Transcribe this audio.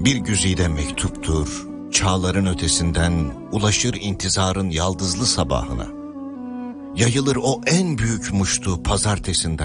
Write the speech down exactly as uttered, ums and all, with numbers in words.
Bir güzide mektuptur, çağların ötesinden ulaşır intizarın yaldızlı sabahına. Yayılır o en büyük muştu pazartesinden.